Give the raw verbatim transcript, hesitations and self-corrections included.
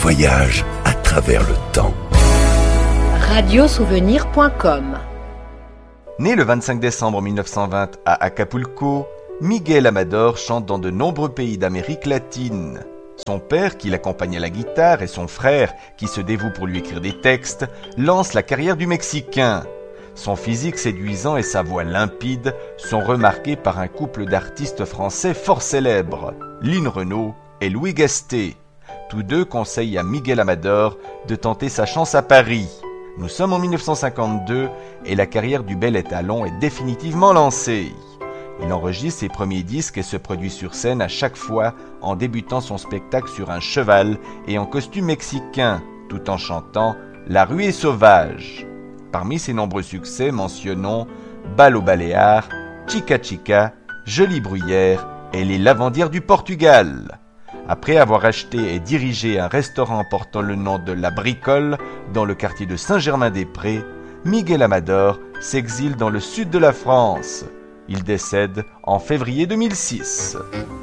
voyage à travers le temps. radio souvenir point com. Né le vingt-cinq décembre mille neuf cent vingt à Acapulco, Miguel Amador chante dans de nombreux pays d'Amérique latine. Son père, qui l'accompagne à la guitare, et son frère, qui se dévoue pour lui écrire des textes, lancent la carrière du Mexicain. Son physique séduisant et sa voix limpide sont remarqués par un couple d'artistes français fort célèbres, Lynn Renaud et Louis Gasté. Tous deux conseillent à Miguel Amador de tenter sa chance à Paris. Nous sommes en mille neuf cent cinquante-deux et la carrière du bel étalon est définitivement lancée. Il enregistre ses premiers disques et se produit sur scène à chaque fois en débutant son spectacle sur un cheval et en costume mexicain, tout en chantant « La rue est sauvage ». Parmi ses nombreux succès, mentionnons « Bal aux Baléares »,« Chica Chica »,« Jolie Bruyère » et « Les Lavandières du Portugal ». Après avoir acheté et dirigé un restaurant portant le nom de La Bricole dans le quartier de Saint-Germain-des-Prés, Miguel Amador s'exile dans le sud de la France. Il décède en février deux mille six.